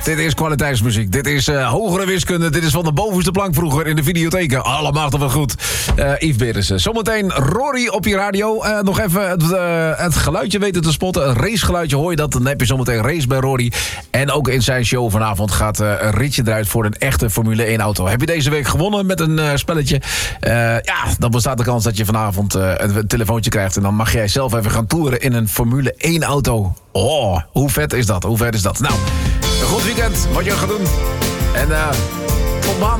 Dit is kwaliteitsmuziek. Dit is hogere wiskunde. Dit is van de bovenste plank vroeger in de videotheken. Allemaal toch wel goed. Yves Berensen. Zometeen Rory op je radio. Nog even het geluidje weten te spotten. Een racegeluidje, hoor je dat? Dan heb je zometeen race bij Rory. En ook in zijn show vanavond gaat een ritje eruit voor een echte Formule 1 auto. Heb je deze week gewonnen met een spelletje? Dan bestaat de kans dat je vanavond een telefoontje krijgt. En dan mag jij zelf even gaan toeren in een Formule 1 auto. Oh, hoe vet is dat? Nou, een goed weekend, wat je gaat doen. En tot maandag.